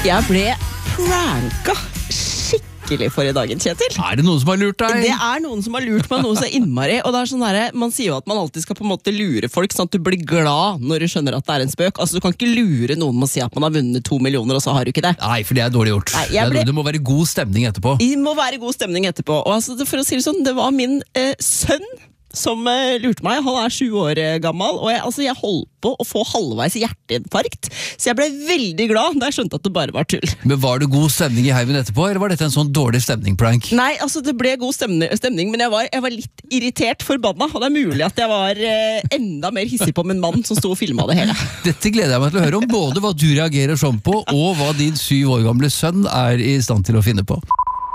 Jeg ble pranka skikkelig for I dagen, Kjetil. Det noen som har lurt deg? Det noen som har lurt meg noe så innmari. Og det sånn der, man sier jo at man alltid skal på en måte lure folk, sånn at du blir glad når du skjønner at det en spøk. Altså, du kan ikke lure noen med å si at man har vunnet 2 millioner, og så har du ikke det. Nei, for det dårlig gjort. Nei, det må være god stemning etterpå. Det må være god stemning etterpå. Og altså, for å si det sånn, det var min sønn som lurte meg. Han 7 år gammel, og jeg holdt på å få halvveis hjerteinfarkt. Så jeg ble veldig glad da jeg skjønte at det bare var tull. Men var det god stemning I heimen etterpå, eller var dette en sånn dårlig stemning-prank? Nei, altså det ble god stemning, men jeg var litt irritert forbanna, og det mulig at jeg var enda mer hissig på min mann som stod og filmet det hele. Dette gleder jeg meg til å høre om, både hva du reagerer sånn på, og hva din 7 år gamle sønn I stand til å finne på.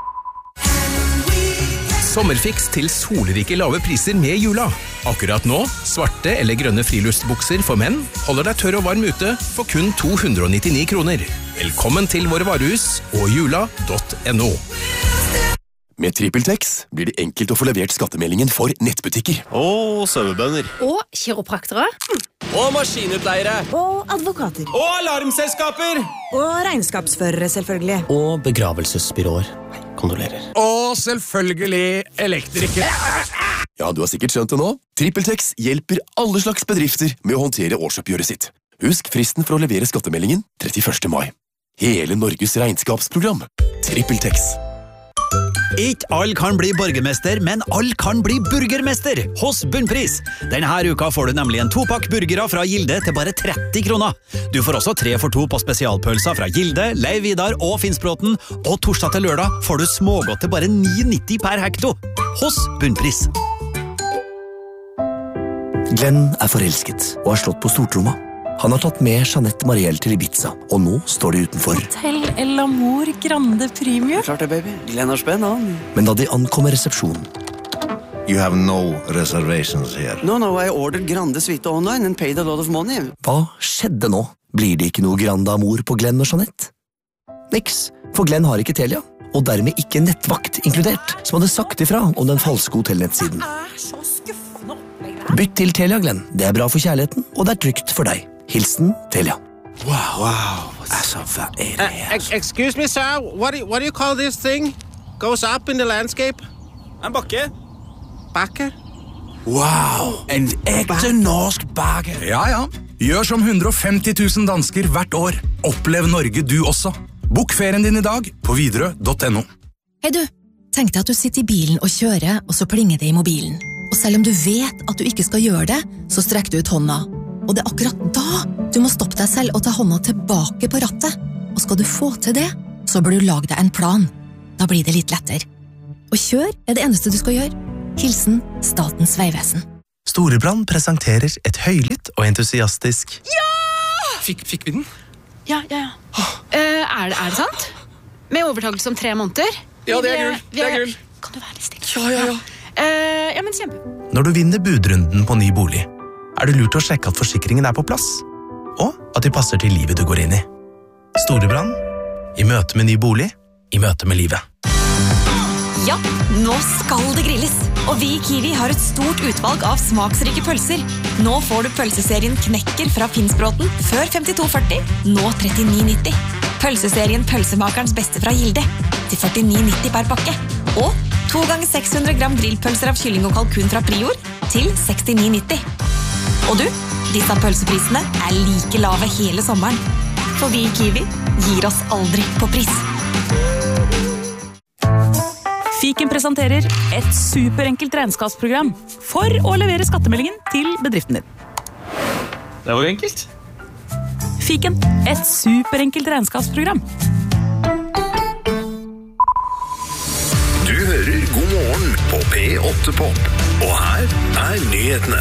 Sommerfiks til solrike lave priser med Jula. Akkurat nå, svarte eller grønne friluftsbukser for menn holder deg tørr og varm ute for kun 299 kroner. Velkommen til våre varehus og jula.no. Med TrippelTex blir det enkelt å få levert skattemeldingen for nettbutikker. Og sauebønder. Og kiropraktere. Og maskinutleiere. Og advokater. Og alarmselskaper. Og regnskapsførere, selvfølgelig. Og begravelsesbyråer. Kondolerer. Og selvfølgelig elektrikere. Ja, du har sikkert skjønt det nå. TrippelTex hjelper alle slags bedrifter med å håndtere årsoppgjøret sitt. Husk fristen for å levere skattemeldingen 31. mai. Hele Norges regnskapsprogram. TrippelTex. Ikke alle kan bli borgermester, men alle kan bli burgermester hos Bunnpris. Denne uka får du nemlig en 2-pakk burgere fra Gilde til bare 30 kroner. Du får også 3 for 2 på spesialpølser fra Gilde, Leiv Vidar og Finnsbråten, og torsdag til lørdag får du smågodt til bare 9,90 per hekto hos Bunnpris. Glenn forelsket og har slått på stortromma. Han har tatt med Jeanette Marielle til Ibiza, og nå står de utenfor. Hotel El Amor Grande Premium. Klart det, baby. Glenn har spenn, han. Men da de ankommer resepsjonen, You have no reservations here. No, I ordered Grande Suite online and paid a lot of money. hva skjedde nå? Blir det ikke noe Grande Amor på Glenn og Jeanette? Niks, for Glenn har ikke Telia, og dermed ikke nettvakt inkludert, som hadde sagt ifra om den falske hotellnettsiden. Så skuffende opplegg. Bytt til Telia, Glenn. Det bra for kjærligheten, og det trygt for deg. Hilsen Telia. Wow. Excuse me, sir. What do you call this thing? Goes up in the landscape? En bakke. Bakke? Wow, en ekte norsk bakke. Ja. Gjør som 150 000 dansker hvert år. Opplev Norge du også. Bok ferien din I dag på Widerøe.no. Hei du, tenk deg at du sitter I bilen og kjører, og så plinger det I mobilen. Og selv om du vet at du ikke skal gjøre det, så strekker du ut hånda. Og det akkurat da du må stoppe deg selv og ta hånda tilbake på rattet. Og skal du få til det, så bør du lage deg en plan. Da blir det litt lettere. Og kjør det eneste du skal gjøre. Hilsen Statens Vegvesen. Storebrand presenterer et høylytt og entusiastisk. Ja! Fikk vi den? Ja. Er det sant? Med overtakelse om 3 måneder? Ja, det gull. Kan du være litt stille? Ja. Ja, men kjempe. Når du vinner budrunden på ny bolig, det lurt å sjekke at forsikringen på plass, og at de passer til livet du går inn I. Storebrand, I møte med ny bolig, I møte med livet. Ja, nå skal det grilles. Og vi I Kiwi har et stort utvalg av smaksrike pølser. Nå får du pølseserien Knekker fra Finnsbråten før 52,40, nå 39,90. Pølseserien Pølsemakerens beste fra Gilde til 49,90 per pakke. Og 2 ganger 600 gram grillpølser av kylling og kalkun fra Prior til 69,90. Og du, disse pølseprisene like lave hele sommeren. For vi I Kiwi gir oss aldri på pris. Fiken presenterer et superenkelt regnskapsprogram for å levere skattemeldingen til bedriften din. Det var enkelt. Fiken, et superenkelt regnskapsprogram. Du hører God morgen på P8 Pop. Og her nyhetene.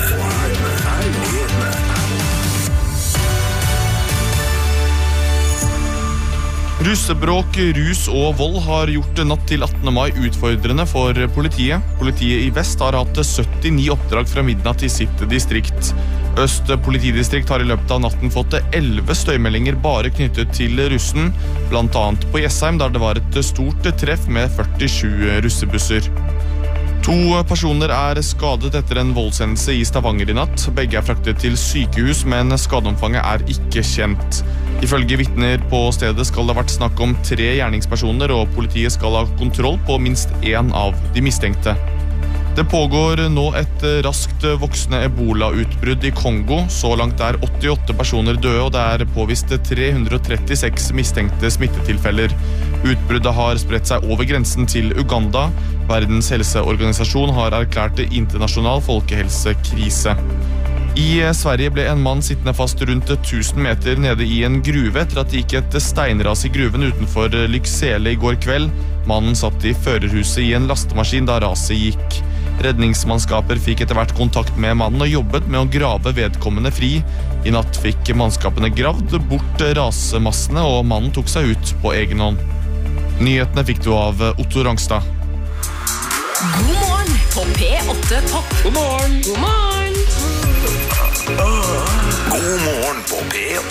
Russebråk, rus og vold har gjort natt til 18. mai utfordrende for politiet. Politiet I Vest har hatt 79 oppdrag fra midnatt I sitt distrikt. Øst politidistrikt har I løpet av natten fått 11 støymeldinger bare knyttet til russen, blant annet på Jessheim, der det var et stort treff med 47 russebusser. 2 personer skadet etter en voldshendelse I Stavanger I natt. Begge fraktet til sykehus, men skadeomfanget ikke kjent. Ifølge vitner på stedet skal det ha vært snakk om 3 gjerningspersoner, og politiet skal ha kontroll på minst 1 av de mistenkte. Det pågår nå et raskt voksende Ebola-utbrudd I Kongo. Så langt 88 personer døde, og det påvist 336 mistenkte smittetilfeller. Utbruddet har spredt seg over grensen til Uganda. Verdens helseorganisasjon har erklært internasjonal folkehelsekrise. I Sverige ble en mann sittende fast rundt 1000 meter nede I en gruve etter at det gikk et steinras I gruven utenfor Lycksele I går kveld. Mannen satt I førerhuset I en lastemaskin da raset gikk. Redningsmannskaper fikk etter hvert kontakt med mannen og jobbet med å grave vedkommende fri. I natt fikk mannskapene gravd bort rasemassene, og mannen tok seg ut på egen hånd. Nyhetene fikk du av Otto Rangstad. God morgen på P8 Topp. God morgen. God morgen. God morgen